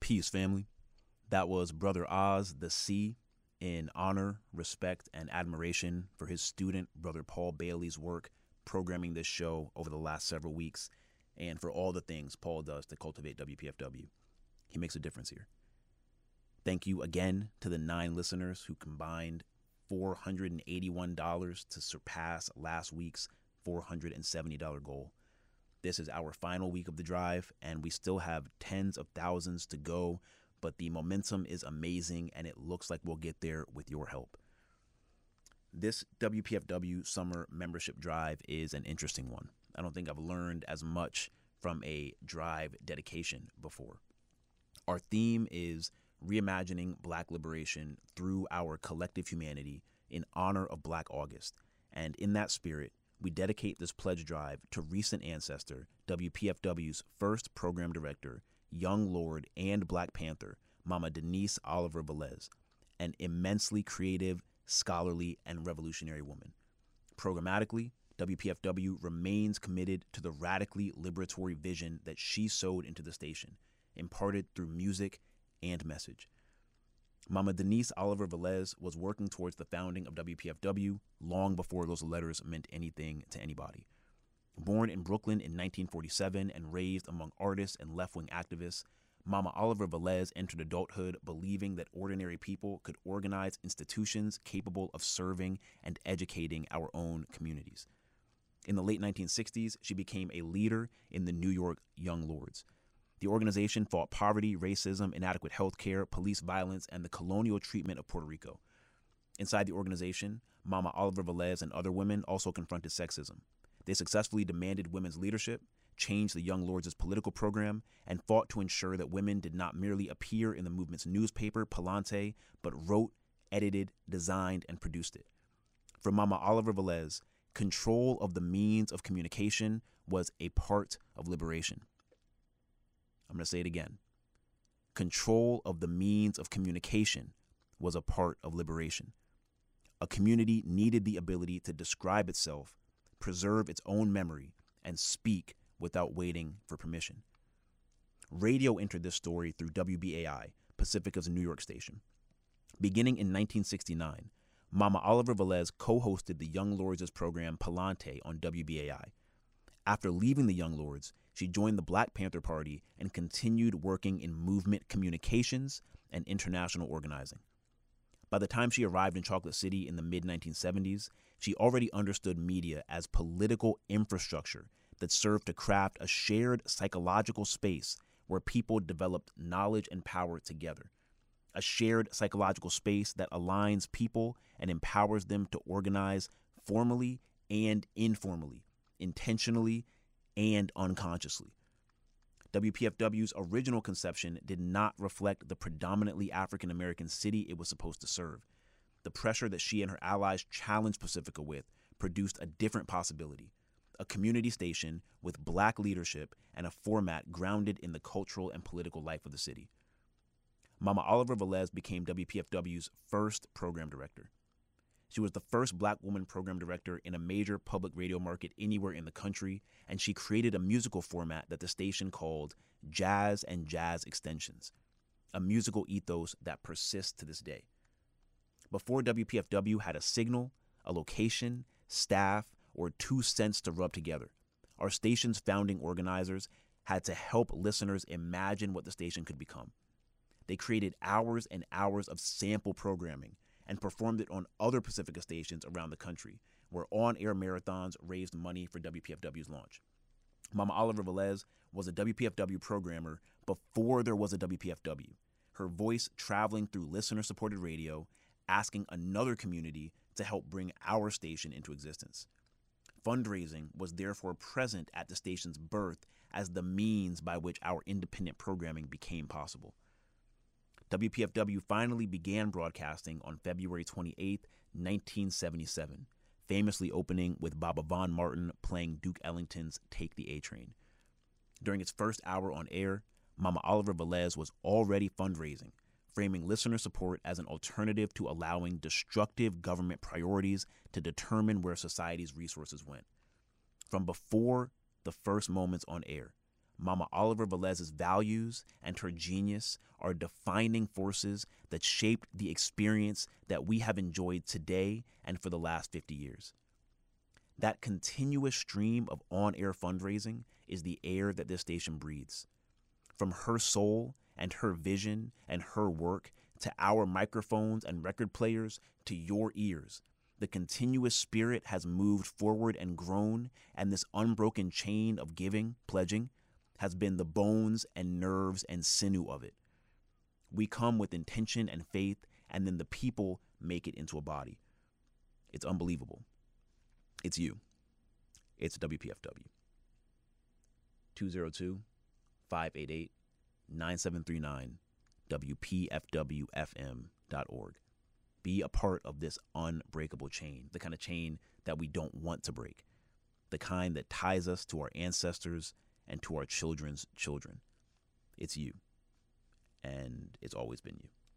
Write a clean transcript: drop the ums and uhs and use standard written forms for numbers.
Peace, family. That was Brother Oz, the C, in honor, respect, and admiration for his student, Brother Paul Bailey's work programming this show over the last several weeks, and for all the things Paul does to cultivate WPFW. He makes a difference here. Thank you again to the 9 listeners who combined $481 to surpass last week's $470 goal. This is our final week of the drive, and we still have tens of thousands to go, but the momentum is amazing, and it looks like we'll get there with your help. This WPFW summer membership drive is an interesting one. I don't think I've learned as much from a drive dedication before. Our theme is reimagining Black liberation through our collective humanity in honor of Black August, and in that spirit, we dedicate this pledge drive to recent ancestor, WPFW's first program director, Young Lord and Black Panther, Mama Denise Oliver Velez, an immensely creative, scholarly, and revolutionary woman. Programmatically, WPFW remains committed to the radically liberatory vision that she sowed into the station, imparted through music and message. Mama Denise Oliver Velez was working towards the founding of WPFW long before those letters meant anything to anybody. Born in Brooklyn in 1947 and raised among artists and left-wing activists, Mama Oliver Velez entered adulthood believing that ordinary people could organize institutions capable of serving and educating our own communities. In the late 1960s, she became a leader in the New York Young Lords. The organization fought poverty, racism, inadequate health care, police violence, and the colonial treatment of Puerto Rico. Inside the organization, Mama Oliver Velez and other women also confronted sexism. They successfully demanded women's leadership, changed the Young Lords' political program, and fought to ensure that women did not merely appear in the movement's newspaper, Palante, but wrote, edited, designed, and produced it. For Mama Oliver Velez, control of the means of communication was a part of liberation. I'm going to say it again. Control of the means of communication was a part of liberation. A community needed the ability to describe itself, preserve its own memory, and speak without waiting for permission. Radio entered this story through WBAI, Pacifica's New York station. Beginning in 1969, Mama Oliver Velez co-hosted the Young Lords' program Palante on WBAI. After leaving the Young Lords, she joined the Black Panther Party and continued working in movement communications and international organizing. By the time she arrived in Chocolate City in the mid-1970s, she already understood media as political infrastructure that served to craft a shared psychological space where people developed knowledge and power together. A shared psychological space that aligns people and empowers them to organize formally and informally, intentionally and unconsciously. WPFW's original conception did not reflect the predominantly African-American city it was supposed to serve. The pressure that she and her allies challenged Pacifica with produced a different possibility, a community station with Black leadership and a format grounded in the cultural and political life of the city. Mama Oliver Velez became WPFW's first program director. She was the first Black woman program director in a major public radio market anywhere in the country, and she created a musical format that the station called Jazz and Jazz Extensions, a musical ethos that persists to this day. Before WPFW had a signal, a location, staff, or 2 cents to rub together, our station's founding organizers had to help listeners imagine what the station could become. They created hours and hours of sample programming and performed it on other Pacifica stations around the country, where on-air marathons raised money for WPFW's launch. Mama Oliver Velez was a WPFW programmer before there was a WPFW, her voice traveling through listener-supported radio, asking another community to help bring our station into existence. Fundraising was therefore present at the station's birth as the means by which our independent programming became possible. WPFW finally began broadcasting on February 28, 1977, famously opening with Baba Von Martin playing Duke Ellington's Take the A-Train. During its first hour on air, Mama Oliver Velez was already fundraising, framing listener support as an alternative to allowing destructive government priorities to determine where society's resources went. From before the first moments on air, Mama Oliver Velez's values and her genius are defining forces that shaped the experience that we have enjoyed today and for the last 50 years. That continuous stream of on-air fundraising is the air that this station breathes. From her soul and her vision and her work to our microphones and record players to your ears, the continuous spirit has moved forward and grown, and this unbroken chain of giving, pledging, has been the bones and nerves and sinew of it. We come with intention and faith, and then the people make it into a body. It's unbelievable. It's you. It's WPFW. 202-588-9739, WPFWFM.org. Be a part of this unbreakable chain, the kind of chain that we don't want to break, the kind that ties us to our ancestors and to our children's children. It's you, and it's always been you.